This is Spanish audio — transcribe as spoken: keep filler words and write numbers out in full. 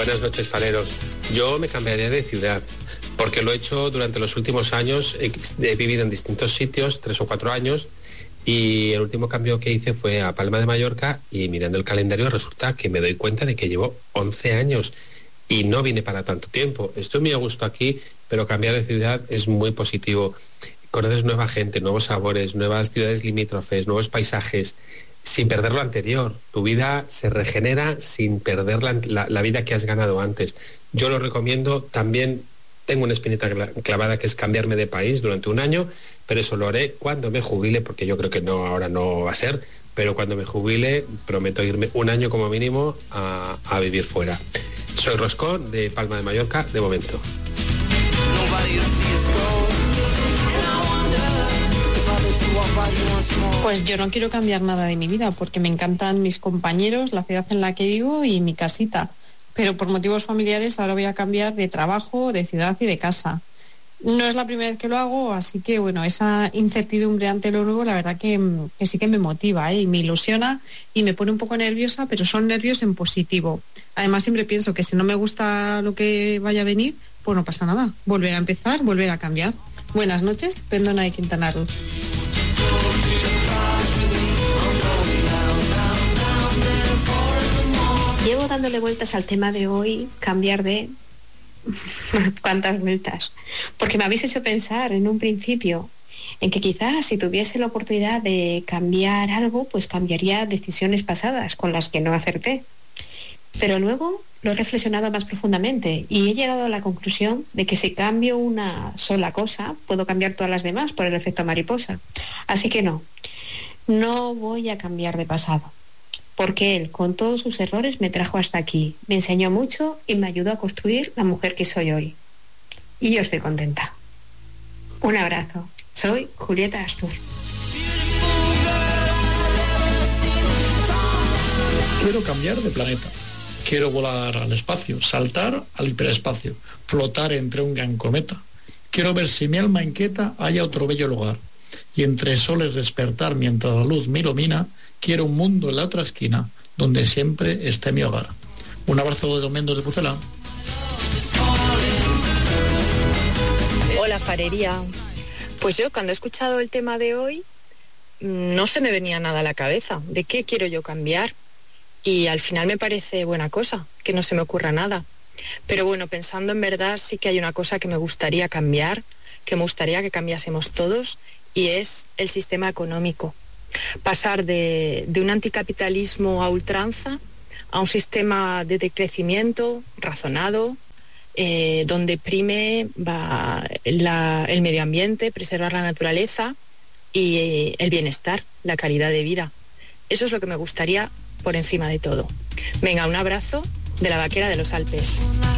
Buenas noches, fareros. Yo me cambiaría de ciudad, porque lo he hecho durante los últimos años. He, he vivido en distintos sitios, tres o cuatro años, y el último cambio que hice fue a Palma de Mallorca, y mirando el calendario resulta que me doy cuenta de que llevo once años y no vine para tanto tiempo. Estoy muy a gusto aquí, pero cambiar de ciudad es muy positivo. Conoces nueva gente, nuevos sabores, nuevas ciudades limítrofes, nuevos paisajes, sin perder lo anterior. Tu vida se regenera sin perder la, la, la vida que has ganado antes. Yo lo recomiendo. También tengo una espinita clavada, que es cambiarme de país durante un año, pero eso lo haré cuando me jubile, porque yo creo que no, ahora no va a ser, pero cuando me jubile prometo irme un año como mínimo a, a vivir fuera. Soy Roscón, de Palma de Mallorca, de momento. Pues yo no quiero cambiar nada de mi vida, porque me encantan mis compañeros, la ciudad en la que vivo y mi casita. Pero por motivos familiares ahora voy a cambiar de trabajo, de ciudad y de casa. No es la primera vez que lo hago, así que bueno, esa incertidumbre ante lo nuevo, la verdad que, que sí que me motiva, ¿eh? Y me ilusiona y me pone un poco nerviosa, pero son nervios en positivo. Además, siempre pienso que si no me gusta lo que vaya a venir, pues no pasa nada. Volver a empezar, volver a cambiar. Buenas noches, Pendona de Quintana Roo. Llevo dándole vueltas al tema de hoy, cambiar de... ¿Cuántas vueltas? Porque me habéis hecho pensar en un principio en que quizás si tuviese la oportunidad de cambiar algo, pues cambiaría decisiones pasadas con las que no acerté. Pero luego lo he reflexionado más profundamente y he llegado a la conclusión de que si cambio una sola cosa, puedo cambiar todas las demás por el efecto mariposa. Así que no, no voy a cambiar de pasado, porque él, con todos sus errores, me trajo hasta aquí, me enseñó mucho y me ayudó a construir la mujer que soy hoy. Y yo estoy contenta. Un abrazo. Soy Julieta Astur. Quiero cambiar de planeta. Quiero volar al espacio, saltar al hiperespacio, flotar entre un gran cometa. Quiero ver si mi alma inquieta haya otro bello lugar. Y entre soles despertar mientras la luz me ilumina. Quiero un mundo en la otra esquina, donde siempre esté mi hogar. Un abrazo de Don Mendos de Pucela. Hola, farería. Pues yo, cuando he escuchado el tema de hoy, no se me venía nada a la cabeza. ¿De qué quiero yo cambiar? Y al final me parece buena cosa, que no se me ocurra nada. Pero bueno, pensando en verdad, sí que hay una cosa que me gustaría cambiar, que me gustaría que cambiásemos todos, y es el sistema económico. Pasar de, de un anticapitalismo a ultranza a un sistema de decrecimiento razonado, eh, donde prime va la, el medio ambiente, preservar la naturaleza y eh, el bienestar, la calidad de vida. Eso es lo que me gustaría por encima de todo. Venga, un abrazo de la vaquera de los Alpes.